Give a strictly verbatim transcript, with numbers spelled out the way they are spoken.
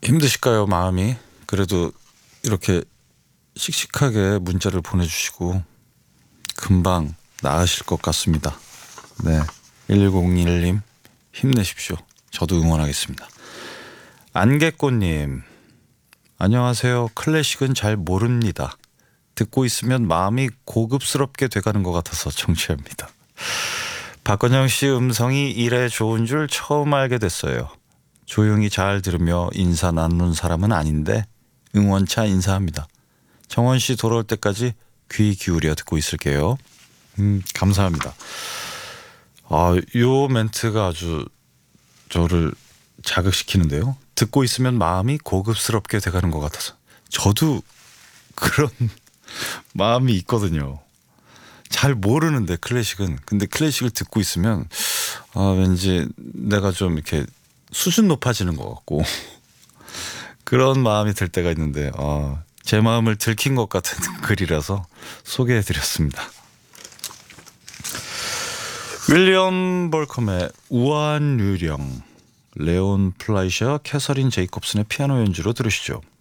힘드실까요, 마음이? 그래도 이렇게 씩씩하게 문자를 보내주시고 금방 나으실 것 같습니다. 네, 일공일 님 힘내십시오. 저도 응원하겠습니다. 안개꽃님, 안녕하세요. 클래식은 잘 모릅니다. 듣고 있으면 마음이 고급스럽게 돼가는 것 같아서 청취합니다. 박건영 씨 음성이 이래 좋은 줄 처음 알게 됐어요. 조용히 잘 들으며 인사 나누는 사람은 아닌데 응원차 인사합니다. 정원 씨 돌아올 때까지 귀 기울여 듣고 있을게요. 음, 감사합니다. 아, 요 멘트가 아주 저를 자극시키는데요. 듣고 있으면 마음이 고급스럽게 돼가는 것 같아서 저도 그런 마음이 있거든요. 잘 모르는데 클래식은. 근데 클래식을 듣고 있으면 아, 왠지 내가 좀 이렇게 수준 높아지는 것 같고 그런 마음이 들 때가 있는데 아, 제 마음을 들킨 것 같은 글이라서 소개해드렸습니다. 윌리엄 볼컴의 우아한 유령, 레온 플라이셔, 캐서린 제이콥슨의 피아노 연주로 들으시죠.